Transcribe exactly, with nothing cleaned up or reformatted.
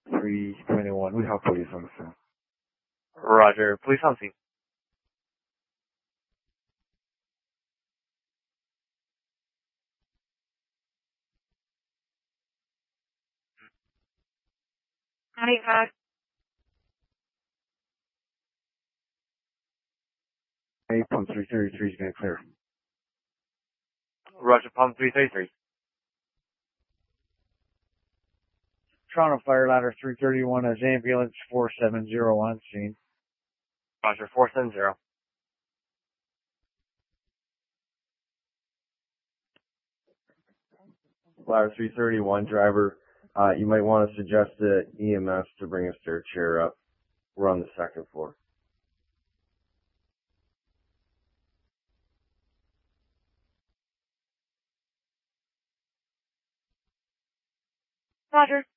three twenty-one. We have police on the phone. Roger. Police on scene. ninety-five. eight point three thirty-three is going to clear. Roger. Palm three thirty-three. Toronto Fire Ladder three thirty-one as ambulance four seven zero on scene. Roger. four seven zero. Ladder three thirty-one, driver, uh, you might want to suggest to E M S to bring a stair chair up. We're on the second floor. Roger.